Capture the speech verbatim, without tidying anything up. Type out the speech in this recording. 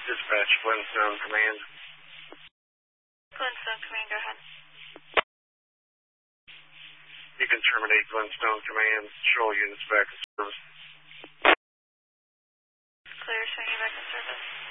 Dispatch, Flintstone Command. Flintstone Command, go ahead. You can terminate Flintstone Command. Show all units back in service. Clear, showing you back in service.